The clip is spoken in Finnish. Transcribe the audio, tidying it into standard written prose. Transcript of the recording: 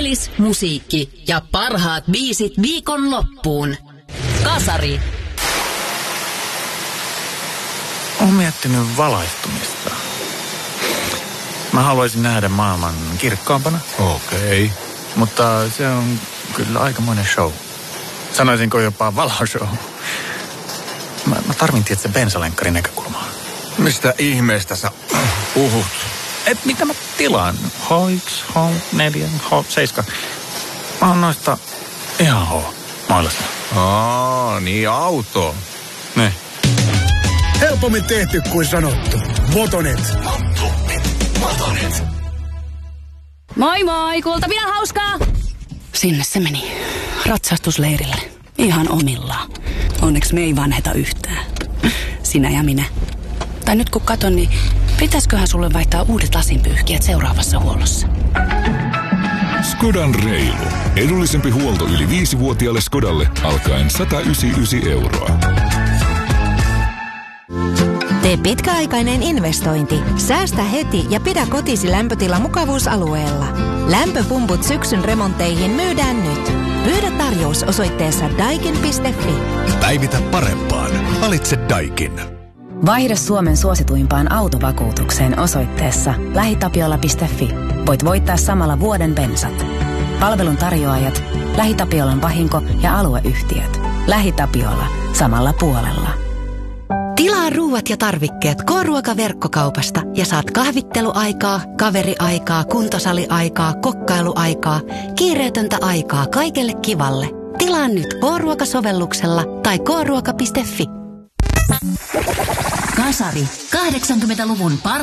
fiilis, musiikki ja parhaat biisit viikon loppuun. Kasari. Olen miettinyt valaistumista. Mä haluaisin nähdä maailman kirkkaampana. Okei. Mutta se on kyllä aikamoinen show. Sanoisinko jopa valoshow. Mä tarvin tietysti bensalenkkarin näkökulmaa. Mistä ihmeestä sä puhut? Et mitä mä tilaan? H1, H4, H7. Mä oon noista ihan H-mailasta. Niin auto. Ne. Helpommin tehty kuin sanottu. Motonet. Moi moi, kultapidän hauskaa! Sinne se meni. Ratsastusleirille. Ihan omillaan. Onneksi me ei vanheta yhtään. Sinä ja minä. Tai nyt kun katon, niin pitäisiköhän sulle vaihtaa uudet lasinpyyhkijät seuraavassa huollossa? Skodan reilu. Edullisempi huolto yli 5-vuotiaalle Skodalle alkaen 199 €. Tee pitkäaikainen investointi. Säästä heti ja pidä kotisi lämpötila mukavuusalueella. Lämpöpumput syksyn remontteihin myydään nyt. Pyydä tarjous osoitteessa daikin.fi. Päivitä parempaan. Valitse Daikin. Vaihda Suomen suosituimpaan autovakuutukseen osoitteessa lähitapiola.fi. Voit voittaa samalla vuoden bensat. Palvelun tarjoajat, LähiTapiolan vahinko- ja alueyhtiöt. LähiTapiola. Samalla puolella. Tilaa ruuat ja tarvikkeet K-ruokaverkkokaupasta ja saat kahvitteluaikaa, kaveriaikaa, kuntosaliaikaa, kokkailuaikaa, kiireetöntä aikaa kaikelle kivalle. Tilaa nyt K-ruokasovelluksella tai kruoka.fi. Kasari. 80-luvun